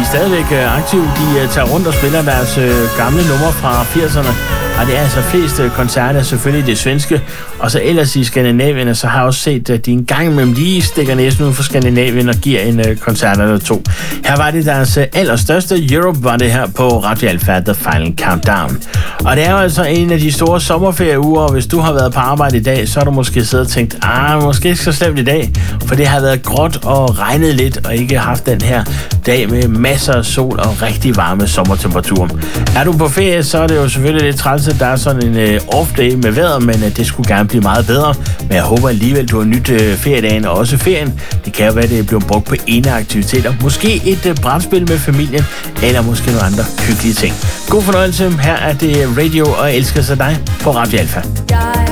stadigvæk aktive. De tager rundt og spiller deres gamle numre fra 80'erne. Og det er altså flest koncerter, selvfølgelig det svenske. Og så ellers i Skandinavien, så har jeg også set, at de en gang imellem lige stikker næsten ud for Skandinavien og giver en koncert eller to. Her var det deres allerstørste. Europe var det her på Radio Alfa, The Final Countdown. Og det er jo altså en af de store sommerferieuger, og hvis du har været på arbejde i dag, så har du måske siddet og tænkt, måske ikke så slemt i dag, for det har været gråt og regnet lidt, og ikke haft den her dag med masser af sol og rigtig varme sommertemperaturer. Er du på ferie, så er det jo selvfølgelig lidt træls, at der er sådan en off-day med vejret, men det skulle gerne blive meget bedre. Men jeg håber alligevel, du har nyt feriedagen og også ferien. Det kan jo være, det bliver brugt på ene aktiviteter. Måske et brætspil med familien, eller måske nogle andre hyggelige ting. God fornøjelse. Her er det Radio og Elsker sig dig på Radio Alfa.